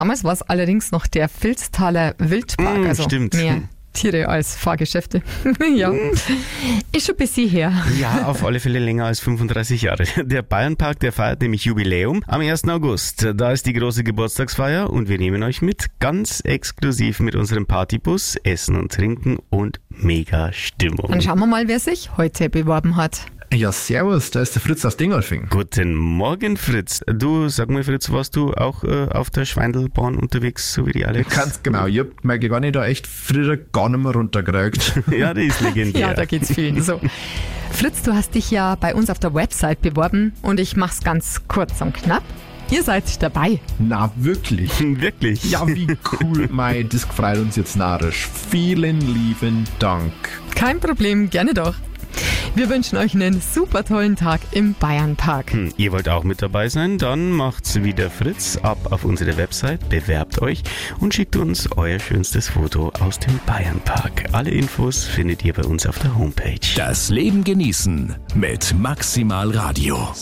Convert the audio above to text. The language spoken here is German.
Damals war es allerdings noch der Vilstaler Wildpark, also stimmt. mehr Tiere als Fahrgeschäfte. Ja, ist schon bis hierher. Ja, auf alle Fälle länger als 35 Jahre. Der Bayernpark, der feiert nämlich Jubiläum am 1. August. Da ist die große Geburtstagsfeier und wir nehmen euch mit, ganz exklusiv mit unserem Partybus, Essen und Trinken und mega Stimmung. Dann schauen wir mal, wer sich heute beworben hat. Ja, servus, da ist der Fritz aus Dingolfing. Guten Morgen, Fritz. Du, sag mal, Fritz, warst du auch auf der Schweindelbahn unterwegs, so wie die Alex? Ganz genau, ich hab meine Gegangen da echt früher gar nicht mehr runtergekriegt. Ja, die ist legendär. Ja, da geht's vielen so. Fritz, du hast dich ja bei uns auf der Website beworben und ich mach's ganz kurz und knapp. Ihr seid dabei. Na, wirklich? Wirklich? Ja, wie cool, mei, das freut uns jetzt narrisch. Vielen lieben Dank. Kein Problem, gerne doch. Wir wünschen euch einen super tollen Tag im Bayernpark. Ihr wollt auch mit dabei sein? Dann macht's wie der Fritz. Ab auf unsere Website, bewerbt euch und schickt uns euer schönstes Foto aus dem Bayernpark. Alle Infos findet ihr bei uns auf der Homepage. Das Leben genießen mit Maximal Radio.